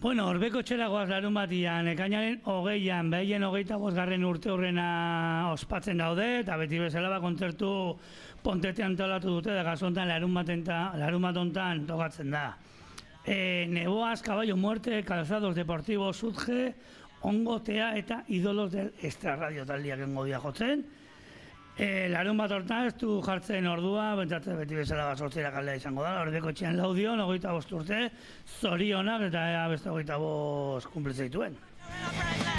Bueno, Orbeko txeragoaz larun batian, ekainaren 20an, behien 25. urte hurrena ospatzen daude, eta beti bezala kontzertu Pontete antolatu dute, da gazontan larun bat ontan tokatzen da. Neboaz, Caballo Muerte, Calzados Deportivos, Sudge, Ongotea eta Idolos del Extrarradio taldiak engo dia jotzen. Larun bat hortan ez du jartzen ordua, bentsatzen beti bezala sortzera kaldea izango da, Orbeko txian laudion, 25 urte, zorionak eta beste 25 kumplitzen dituen.